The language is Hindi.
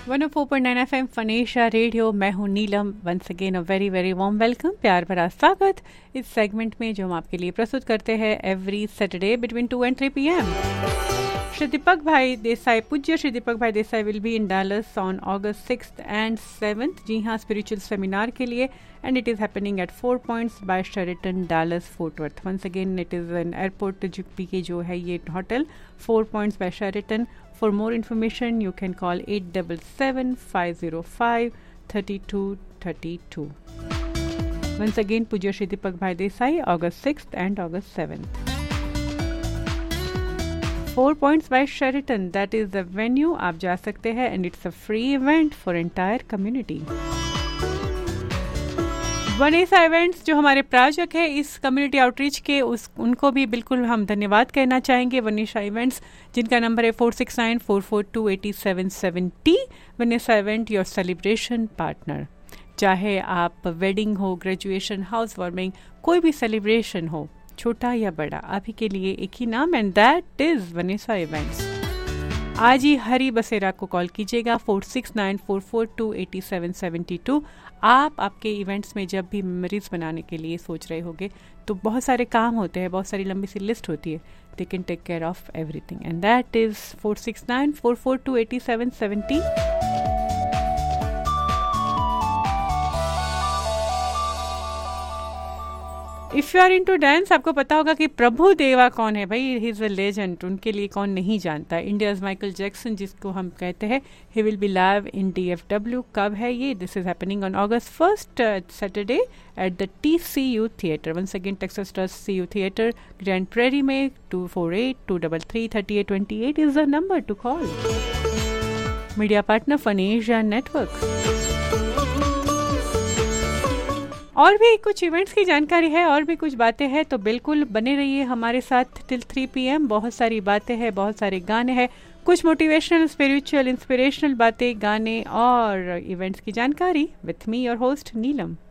104.9 FM फनेशा रेडियो। मैं हूँ नीलम। Once again a very very warm welcome, प्यार भरा स्वागत इस सेगमेंट में जो हम आपके लिए प्रस्तुत करते हैं every Saturday between 2 and 3 PM। Shri Deepak भाई देसाई, पूज्य श्री दीपक भाई Desai will be in Dallas on August 6th and 7th। जी हाँ, स्पिरिचुअल सेमिनार के लिए, and it is happening at 4 Points bye Sheraton Dallas fort worth. Once again it is an airport जुप्पी के जो है ये hotel 4 Points bye Sheraton. For more information, you can call 877-505-3232. Once again, Pujya Shri Deepak Bhai Desai, August 6th and August 7th. 4 Points by Sheraton, that is the venue. आप जा सकते हैं and it's a free event for entire community. Vanessa events जो हमारे प्रायोजक है इस कम्युनिटी आउटरीच के, उनको भी बिल्कुल हम धन्यवाद कहना चाहेंगे। वनेसा इवेंट्स जिनका नंबर है 4694428770। Vanessa event your celebration partner. चाहे आप वेडिंग हो, ग्रेजुएशन, हाउस वार्मिंग, कोई भी सेलिब्रेशन हो, छोटा या बड़ा, अभी के लिए एक ही नाम, and that is Vanessa events. आज ही हरी बसेरा को कॉल कीजिएगा 4694428772। आप आपके इवेंट्स में जब भी मेमोरीज बनाने के लिए सोच रहे होंगे तो बहुत सारे काम होते हैं, बहुत सारी लंबी सी लिस्ट होती है। They can take care of everything and that is 4694428770। If you are into dance, आपको पता होगा कि प्रभु देवा कौन है भाई। ही इज़ अ लेजेंड, उनके लिए कौन नहीं जानता। इंडियाज माइकल जैक्सन जिसको हम कहते हैं, he will be live in DFW। कब है ये? This is happening on August 1st Saturday at the TCU theatre. Once again Texas trust CU theatre, grand prairie में। 248-233-3828 is the number two call. Media partner फनेशा network. और भी कुछ इवेंट्स की जानकारी है, और भी कुछ बातें हैं, तो बिल्कुल बने रहिए हमारे साथ टिल 3 PM। बहुत सारी बातें हैं, बहुत सारे गाने हैं, कुछ मोटिवेशनल, स्पिरिचुअल, इंस्पिरेशनल बातें, गाने और इवेंट्स की जानकारी with me your host Neelam.